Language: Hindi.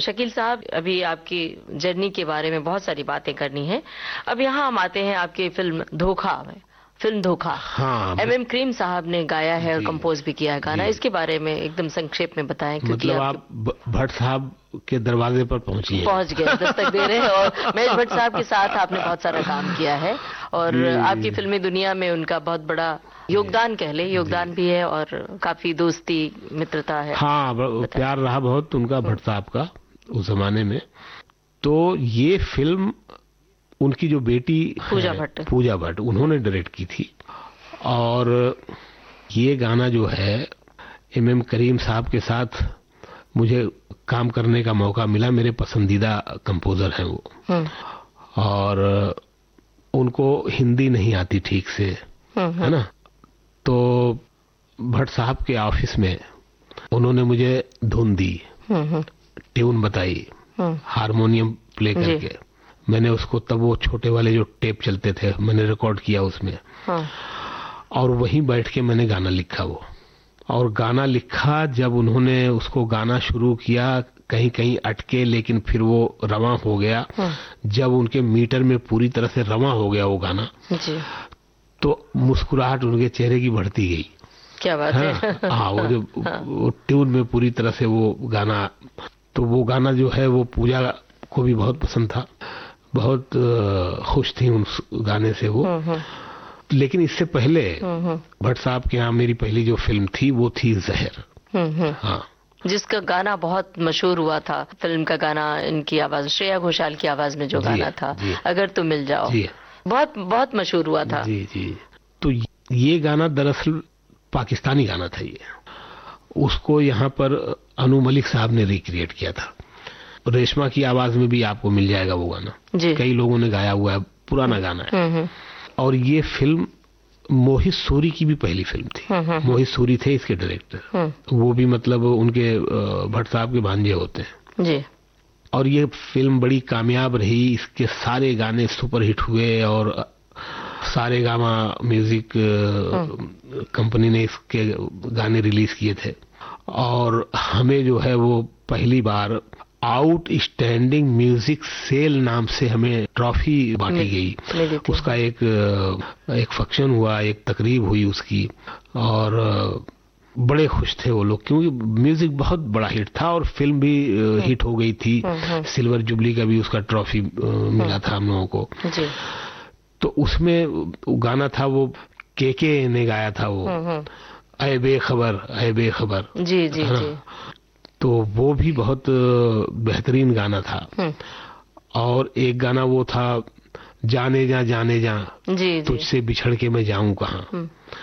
शकील साहब, अभी आपकी जर्नी के बारे में बहुत सारी बातें करनी है। अब यहाँ हम आते हैं आपकी फिल्म धोखा में। फिल्म धोखा, हाँ, MM क्रीम साहब ने गाया है और कंपोज भी किया है गाना। इसके बारे में एकदम संक्षेप में बताएं, क्योंकि मतलब आप भट्ट साहब के दरवाजे पर पहुंच गए, दस्तक दे रहे हैं। और महेश भट्ट साहब के साथ आपने बहुत सारा काम किया है और आपकी फिल्मी दुनिया में उनका बहुत बड़ा योगदान, कह ले योगदान भी है और काफी दोस्ती मित्रता है। हाँ, प्यार रहा बहुत उनका भट्ट साहब का उस जमाने में। तो ये फिल्म उनकी जो बेटी पूजा भट्ट उन्होंने डायरेक्ट की थी और ये गाना जो है MM करीम साहब के साथ मुझे काम करने का मौका मिला। मेरे पसंदीदा कंपोजर हैं वो और उनको हिंदी नहीं आती ठीक से, है ना। तो भट्ट साहब के ऑफिस में उन्होंने मुझे धुन दी, ट्यून बताई, हारमोनियम प्ले करके। मैंने उसको, तब वो छोटे वाले जो टेप चलते थे, मैंने रिकॉर्ड किया उसमें और वहीं बैठ के मैंने गाना लिखा वो। और गाना लिखा, जब उन्होंने उसको गाना शुरू किया, कहीं कहीं अटके लेकिन फिर वो रवां हो गया। जब उनके मीटर में पूरी तरह से रवां हो गया वो गाना जी, तो मुस्कुराहट उनके चेहरे की बढ़ती गई। क्या बात है। हाँ, वो जो वो ट्यून में पूरी तरह से वो गाना, तो वो गाना जो है वो पूजा को भी बहुत पसंद था, बहुत खुश थी उस गाने से वो। लेकिन इससे पहले भट्ट साहब के यहाँ मेरी पहली जो फिल्म थी वो थी जहर, हाँ, जिसका गाना बहुत मशहूर हुआ था। फिल्म का गाना, इनकी आवाज, श्रेया घोषाल की आवाज में जो गाना था, अगर तुम मिल जाओ, बहुत बहुत मशहूर हुआ था। जी जी। तो ये गाना दरअसल पाकिस्तानी गाना था ये, उसको यहाँ पर अनु मलिक साहब ने रिक्रिएट किया था। रेशमा की आवाज में भी आपको मिल जाएगा वो गाना, कई लोगों ने गाया हुआ है, पुराना गाना है। और ये फिल्म मोहित सूरी की भी पहली फिल्म थी। मोहित सूरी थे इसके डायरेक्टर, वो भी मतलब उनके भट्ट साहब के भांजे होते हैं जी। और ये फिल्म बड़ी कामयाब रही, इसके सारे गाने सुपरहिट हुए और सारेगामा म्यूजिक कंपनी ने इसके गाने रिलीज किए थे। और हमें जो है वो पहली बार आउटस्टैंडिंग म्यूजिक सेल नाम से हमें ट्रॉफी बांटी गई। उसका एक फंक्शन हुआ, एक तकरीब हुई उसकी, और बड़े खुश थे वो लोग क्योंकि म्यूजिक बहुत बड़ा हिट था और फिल्म भी हिट हो गई थी। सिल्वर जुबली का भी उसका ट्रॉफी मिला था हम लोगों को जी। तो उसमें गाना था वो के ने गाया था वो, ऐ बेखबर जी जी जी। तो वो भी बहुत बेहतरीन गाना था। और एक गाना वो था, जाने जा तुझसे बिछड़ के मैं जाऊं कहां।